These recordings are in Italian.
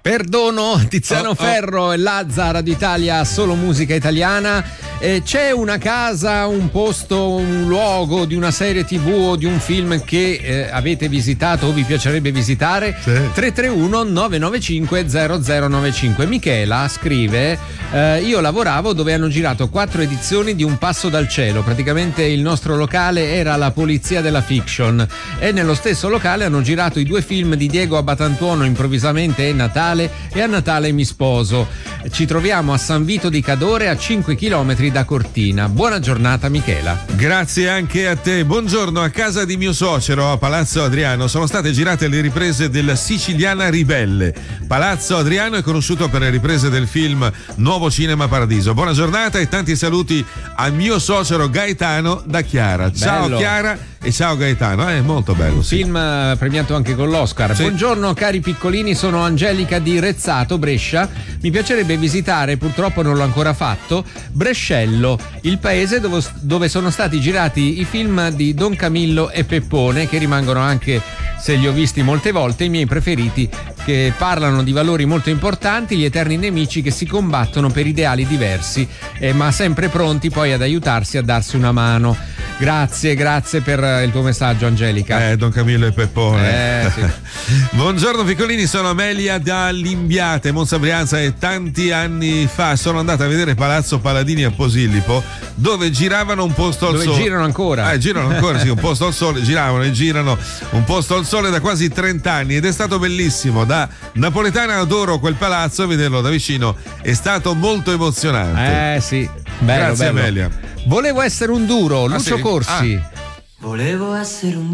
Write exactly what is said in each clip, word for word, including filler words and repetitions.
Perdono, Tiziano Oh, oh. Ferro e Lazza, Radio Italia, solo musica italiana. Eh, c'è una casa, un posto, un luogo di una serie tivù o di un film che eh, avete visitato o vi piacerebbe visitare? Sì. tre tre uno nove nove cinque zero zero nove cinque. Michela scrive: eh, io lavoravo dove hanno girato quattro edizioni di Un passo dal cielo. Praticamente il nostro locale era la polizia della fiction e nello stesso locale hanno girato i due film di Diego Abbatantuono, Improvvisamente è Natale e A Natale mi sposo. Ci troviamo a San Vito di Cadore, a cinque chilometri da Cortina. Buona giornata Michela. Grazie anche a te. Buongiorno. A casa di mio suocero a Palazzo Adriano sono state girate le riprese della Siciliana Ribelle. Palazzo Adriano è conosciuto per le riprese del film Nuovo Cinema Paradiso. Buona giornata e tanti saluti al mio suocero Gaetano da Chiara. Ciao Bello. Chiara e ciao Gaetano. È molto bello, sì. Film eh, premiato anche con l'Oscar. Sì. Buongiorno cari piccolini, sono Angelica di Rezzato, Brescia. Mi piacerebbe visitare, purtroppo non l'ho ancora fatto, Brescello, il paese dove, dove sono stati girati i film di Don Camillo e Peppone, che rimangono, anche se li ho visti molte volte, i miei preferiti, che parlano di valori molto importanti, gli eterni nemici che si combattono per ideali diversi, eh, ma sempre pronti poi ad aiutarsi, a darsi una mano. Grazie, grazie per il tuo messaggio Angelica. Eh, Don Camillo e Peppone. Eh, sì. Buongiorno piccolini, sono Amelia da Limbiate, Monza Brianza, e tanti anni fa sono andata a vedere Palazzo Paladini a Posillipo, dove giravano Un posto al Dove sole. girano ancora? Eh, girano ancora, sì, Un posto al sole, giravano e girano Un posto al sole da quasi trenta anni ed è stato bellissimo. Da napoletana adoro quel palazzo e vederlo da vicino è stato molto emozionante. Eh sì, bello, Grazie bello. Amelia. Volevo essere un duro, Ah, Lucio sì? Corsi. Volevo essere un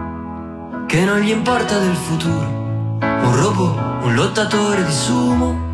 duro che non gli importa del futuro, un robot, un lottatore di sumo,